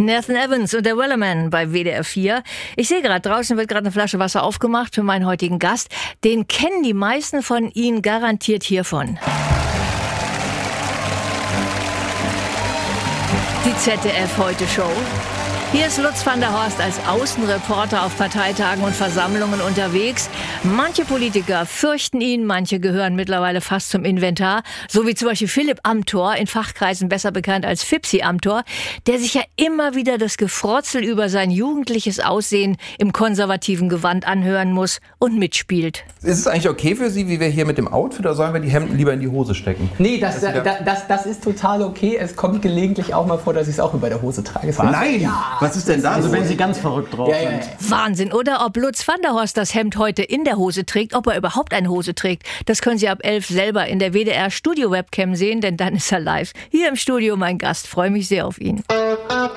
Nathan Evans und der Wellerman bei WDR 4. Ich sehe gerade, draußen wird gerade eine Flasche Wasser aufgemacht für meinen heutigen Gast. Den kennen die meisten von Ihnen garantiert hiervon. Die ZDF-Heute-Show. Hier ist Lutz van der Horst als Außenreporter auf Parteitagen und Versammlungen unterwegs. Manche Politiker fürchten ihn, manche gehören mittlerweile fast zum Inventar. So wie zum Beispiel Philipp Amthor, in Fachkreisen besser bekannt als Fipsi Amthor, der sich ja immer wieder das Gefrotzel über sein jugendliches Aussehen im konservativen Gewand anhören muss und mitspielt. Ist es eigentlich okay für Sie, wie wir hier mit dem Outfit, oder sollen wir die Hemden lieber in die Hose stecken? Nee, das ist total okay. Es kommt gelegentlich auch mal vor, dass ich es auch über der Hose trage. Nein! Ja. Was ist denn da? Also wenn Sie ganz verrückt drauf sind. Wahnsinn, oder? Ob Lutz van der Horst das Hemd heute in der Hose trägt, ob er überhaupt eine Hose trägt, das können Sie ab 11 selber in der WDR Studio Webcam sehen, denn dann ist er live. Hier im Studio mein Gast, freue mich sehr auf ihn.